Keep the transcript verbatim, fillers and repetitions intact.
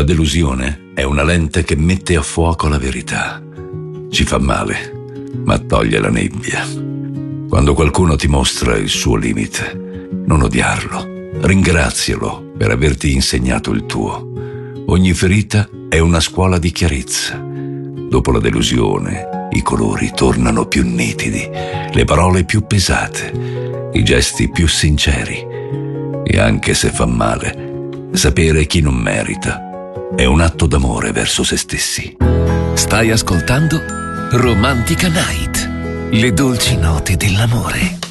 La delusione è una lente che mette a fuoco la verità. Ci fa male, ma toglie la nebbia. Quando qualcuno ti mostra il suo limite, non odiarlo, ringrazialo per averti insegnato il tuo. Ogni ferita è una scuola di chiarezza. Dopo la delusione, i colori tornano più nitidi, le parole più pesate, i gesti più sinceri. E anche se fa male, sapere chi non merita è un atto d'amore verso se stessi. Stai ascoltando Romantica Night, le dolci note dell'amore.